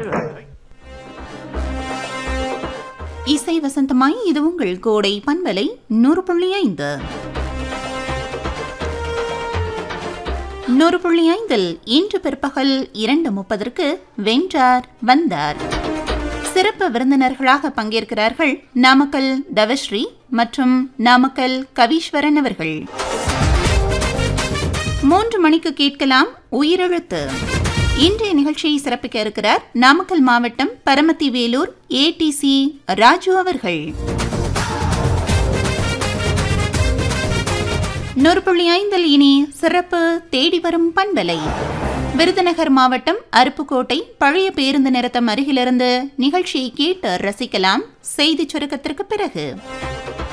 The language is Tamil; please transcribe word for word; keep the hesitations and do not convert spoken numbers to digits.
பொருள். இசை வசந்தமாய் இது உங்கள் கோடை பண்பலை நூறு புள்ளி ஐந்து. நூறு புள்ளி ஐந்தில் இன்று பிற்பகல் இரண்டு முப்பதற்கு வென்றார் வந்தார். சிறப்பு விருந்தினர்களாக பங்கேற்கிறார்கள் நாமக்கல் தவஸ்ரீ மற்றும் நாமக்கல் கவீஸ்வரன் அவர்கள். மூன்று மணிக்கு கேட்கலாம் உயிரெழுத்து. இன்றைய நிகழ்ச்சியை சிறப்பிக்க இருக்கிறார் நாமக்கல் மாவட்டம் பரமத்தி வேலூர் ஏடிசி ராஜு அவர்கள். நூறு புள்ளி ஐந்தில் இனி சிறப்பு தேடி வரும் பண்பலை. விருதுநகர் மாவட்டம் அருப்புக்கோட்டை பழைய பேருந்து நிறுத்தம் அருகிலிருந்து நிகழ்ச்சியை கேட்டு ரசிக்கலாம் செய்தி சுருக்கத்திற்கு பிறகு.